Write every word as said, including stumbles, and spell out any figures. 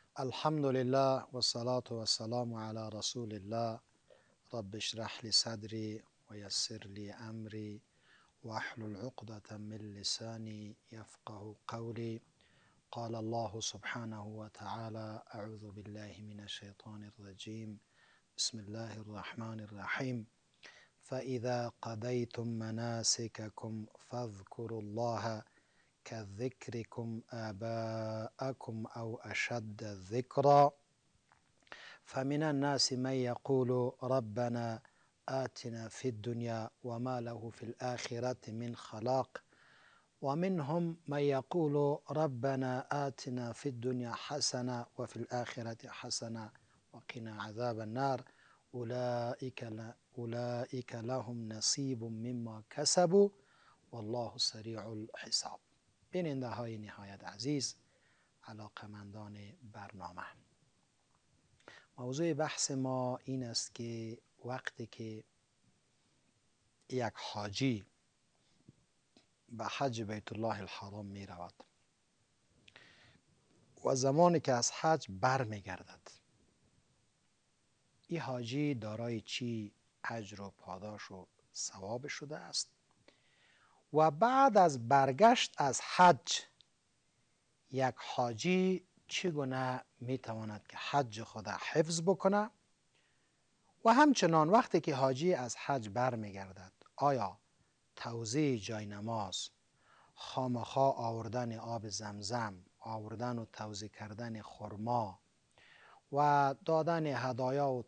الحمد لله والصلاة والسلام على رسول الله. رب اشرح لي صدري ويسر لي أمري واحلل عقدة من لساني يفقه قولي. قال الله سبحانه وتعالى: أعوذ بالله من الشيطان الرجيم، بسم الله الرحمن الرحيم. فإذا قضيتم مناسككم فاذكروا الله كذكركم آباءكم أو أشد ذكرا فمن الناس من يقول ربنا آتنا في الدنيا وما له في الآخرة من خلاق ومنهم من يقول ربنا آتنا في الدنيا حسنة وفي الآخرة حسنة وقنا عذاب النار أولئك أولئك لهم نصیب مما کسبوا والله سریع الحساب. بیننده های نهایت عزیز، علاقمندان برنامه، موضوع بحث ما این است که وقتی که یک حاجی به حج بیت الله الحرام می رود و زمانی که از حج بر می گردد، این حاجی دارای چی اجر و پاداش و ثواب شده است و بعد از برگشت از حج یک حاجی چگونه می تواند که حج خود حفظ بکنه و همچنان وقتی که حاجی از حج بر می گردد آیا توزیع جای نماز، خامخا آوردن آب زمزم، آوردن و توزیع کردن خرما و دادن هدایا و